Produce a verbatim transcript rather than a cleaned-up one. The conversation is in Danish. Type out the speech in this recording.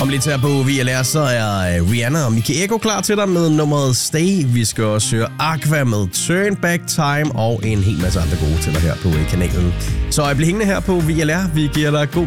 Om lidt her på V L R, så er Rihanna og Miki Eko klar til dig med nummeret Stay. Vi skal også høre Aqua med Turn Back Time og en hel masse andre gode til dig her på kanalen. Så bliv hængende her på V L R. Vi giver dig god